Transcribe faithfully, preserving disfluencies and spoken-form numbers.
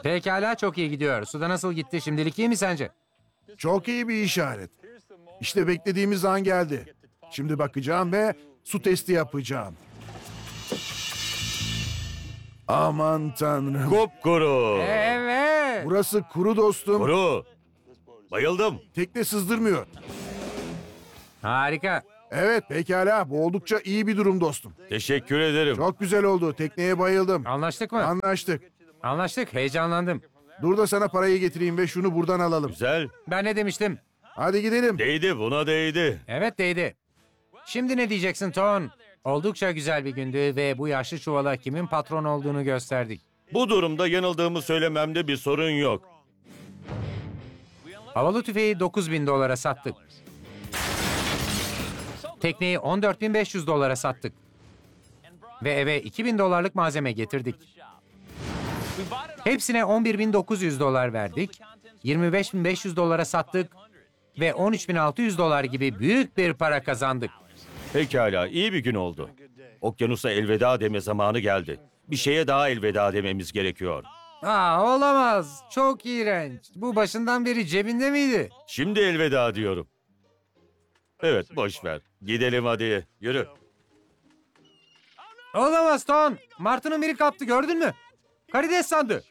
Pekala, çok iyi gidiyor. Suda nasıl gitti? Şimdilik iyi mi sence? Çok iyi bir işaret. İşte beklediğimiz an geldi. Şimdi bakacağım ve su testi yapacağım. Aman tanrım. Kupkuru. Evet. Burası kuru dostum. Kuru. Bayıldım. Tekne sızdırmıyor. Harika. Evet pekala. Bu oldukça iyi bir durum dostum. Teşekkür ederim. Çok güzel oldu. Tekneye bayıldım. Anlaştık mı? Anlaştık. Anlaştık. Heyecanlandım. Dur da sana parayı getireyim ve şunu buradan alalım. Güzel. Ben ne demiştim? Hadi gidelim. Değdi, buna değdi. Evet, değdi. Şimdi ne diyeceksin Ton? Oldukça güzel bir gündü ve bu yaşlı çuvala kimin patron olduğunu gösterdik. Bu durumda yanıldığımı söylememde bir sorun yok. Havalı tüfeği dokuz bin dolara sattık. Tekneyi on dört bin beş yüz dolara sattık. Ve eve iki bin dolarlık malzeme getirdik. Hepsine on bir bin dokuz yüz dolar verdik. yirmi beş bin beş yüz dolara sattık. Ve on üç bin altı yüz dolar gibi büyük bir para kazandık. Pekala, iyi bir gün oldu. Okyanusa elveda deme zamanı geldi. Bir şeye daha elveda dememiz gerekiyor. Aa, olamaz. Çok iğrenç. Bu başından beri cebinde miydi? Şimdi elveda diyorum. Evet, boş ver. Gidelim hadi. Yürü. Olamaz Ton. Martı'nın biri kaptı, gördün mü? Karides sandı.